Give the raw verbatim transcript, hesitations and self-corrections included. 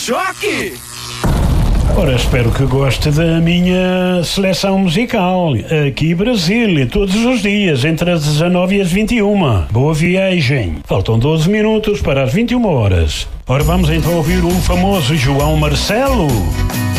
Choque! Ora, espero que goste da minha seleção musical. Aqui Brasil, todos os dias, entre as dezanove e as vinte e uma. Boa viagem. Faltam doze minutos para as vinte e uma horas. Ora, vamos então ouvir o famoso João Marcelo.